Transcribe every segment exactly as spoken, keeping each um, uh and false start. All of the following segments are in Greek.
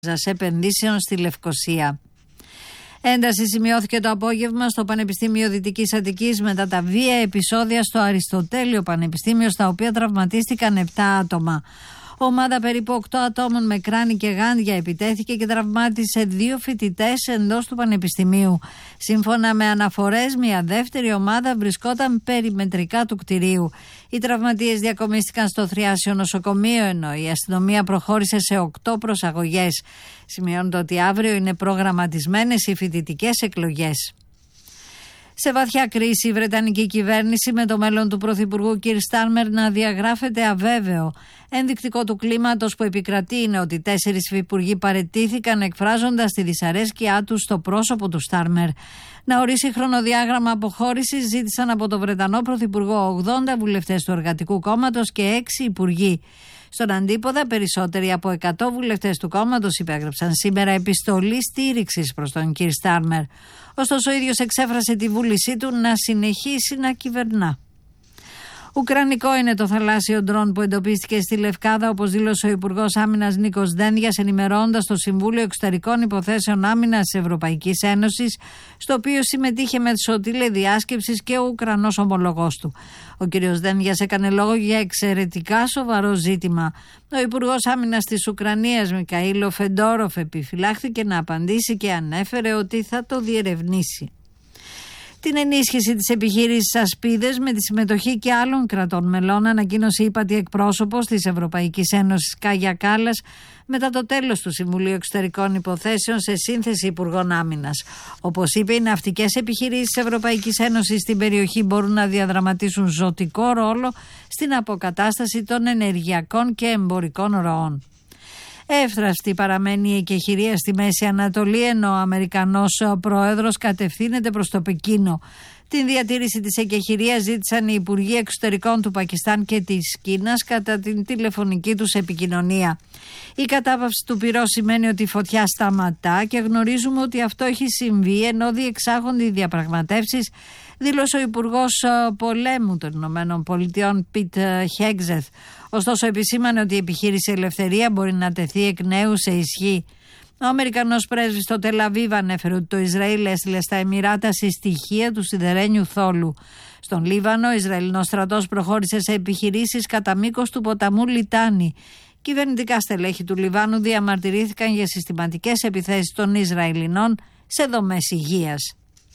επενδύσεων στη Λευκοσία. Ένταση σημειώθηκε το απόγευμα στο Πανεπιστήμιο Δυτικής Αττικής μετά τα βία επεισόδια στο Αριστοτέλειο Πανεπιστήμιο, στα οποία τραυματίστηκαν επτά άτομα. Ομάδα περίπου οκτώ ατόμων με κράνη και γάντια επιτέθηκε και τραυμάτισε δύο φοιτητές εντός του Πανεπιστημίου. Σύμφωνα με αναφορές, μια δεύτερη ομάδα βρισκόταν περιμετρικά του κτηρίου. Οι τραυματίες διακομίστηκαν στο Θριάσιο νοσοκομείο, ενώ η αστυνομία προχώρησε σε οκτώ προσαγωγές. Σημειώνεται ότι αύριο είναι προγραμματισμένες οι φοιτητικές εκλογές. Σε βαθιά κρίση, η Βρετανική κυβέρνηση, με το μέλλον του Πρωθυπουργού Κιρ Στάρμερ να διαγράφεται αβέβαιο. Ενδεικτικό του κλίματος που επικρατεί είναι ότι τέσσερις υπουργοί παραιτήθηκαν, εκφράζοντας τη δυσαρέσκειά τους στο πρόσωπο του Στάρμερ. Να ορίσει χρονοδιάγραμμα αποχώρησης ζήτησαν από τον Βρετανό Πρωθυπουργό ογδόντα βουλευτές του Εργατικού Κόμματος και έξι υπουργοί. Στον αντίποδα, περισσότεροι από εκατό βουλευτές του κόμματος υπέγραψαν σήμερα επιστολή στήριξης προς τον Κιρ Στάρμερ. Ωστόσο, ο ίδιος εξέφρασε τη βούλησή του να συνεχίσει να κυβερνά. Ουκρανικό είναι το θαλάσσιο ντρόν που εντοπίστηκε στη Λευκάδα, όπως δήλωσε ο Υπουργός Άμυνας Νίκος Δένδιας, ενημερώνοντας το Συμβούλιο Εξωτερικών Υποθέσεων Άμυνας της Ευρωπαϊκής Ένωσης, στο οποίο συμμετείχε μέσω τηλεδιάσκεψης και ο Ουκρανός ομολογός του. Ο κ. Δένδιας έκανε λόγο για εξαιρετικά σοβαρό ζήτημα. Ο Υπουργός Άμυνας της Ουκρανίας, Μικαήλο Φεντόροφ, επιφυλάχθηκε να απαντήσει και ανέφερε ότι θα το διερευνήσει. Την ενίσχυση της επιχείρησης Ασπίδες με τη συμμετοχή και άλλων κρατών μελών ανακοίνωσε η ύπατη εκπρόσωπος της Ευρωπαϊκής Ένωσης Κάγια Κάλλας μετά το τέλος του Συμβουλίου Εξωτερικών Υποθέσεων σε σύνθεση Υπουργών Άμυνας. Όπως είπε, οι ναυτικές επιχειρήσεις της Ευρωπαϊκής Ένωσης στην περιοχή μπορούν να διαδραματίσουν ζωτικό ρόλο στην αποκατάσταση των ενεργειακών και εμπορικών ροών. Εύθραυστη παραμένει η εκεχηρία στη Μέση Ανατολή, ενώ ο Αμερικανός πρόεδρος κατευθύνεται προς το Πεκίνο. Την διατήρηση της εκεχηρίας ζήτησαν οι Υπουργοί Εξωτερικών του Πακιστάν και της Κίνας κατά την τηλεφωνική τους επικοινωνία. Η κατάπαυση του πυρός σημαίνει ότι η φωτιά σταματά και γνωρίζουμε ότι αυτό έχει συμβεί ενώ διεξάγονται οι διαπραγματεύσεις, δήλωσε ο Υπουργός Πολέμου των Ηνωμένων Πολιτειών Πιτ Χέγζεθ. Ωστόσο, επισήμανε ότι η επιχείρηση Ελευθερία μπορεί να τεθεί εκ νέου σε ισχύ. Ο Αμερικανός πρέσβης στο Τελαβίβ ανέφερε ότι το Ισραήλ έστειλε στα Εμιράτα συστοιχεία του σιδερένιου θόλου. Στον Λίβανο, ο Ισραηλινός στρατός προχώρησε σε επιχειρήσεις κατά μήκος του ποταμού Λιτάνη. Κυβερνητικά στελέχη του Λιβάνου διαμαρτυρήθηκαν για συστηματικές επιθέσεις των Ισραηλινών σε δομές υγείας.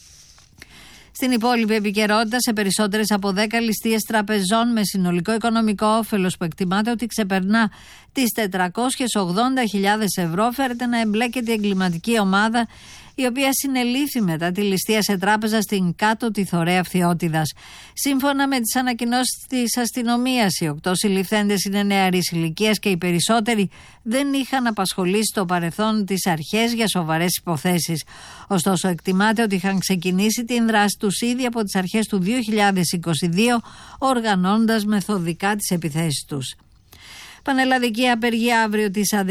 Στην υπόλοιπη επικαιρότητα, σε περισσότερες από δέκα ληστείες τραπεζών με συνολικό οικονομικό όφελος που εκτιμάται ότι ξεπερνά τις τετρακόσιες ογδόντα χιλιάδες ευρώ, φέρεται να εμπλέκεται η εγκληματική ομάδα, η οποία συνελήφθη μετά τη ληστεία σε τράπεζα στην Κάτω Τιθωρέα Φθιώτιδας. Σύμφωνα με τις ανακοινώσεις της αστυνομίας, οι οκτώ συλληφθέντες είναι νεαρής ηλικίας και οι περισσότεροι δεν είχαν απασχολήσει στο παρελθόν τις αρχές για σοβαρές υποθέσεις. Ωστόσο, εκτιμάται ότι είχαν ξεκινήσει την δράση τους ήδη από τις αρχές του δύο χιλιάδες είκοσι δύο, οργανώνοντας μεθοδικά τις επιθέσεις τους. Πανελλαδική απεργία αύριο της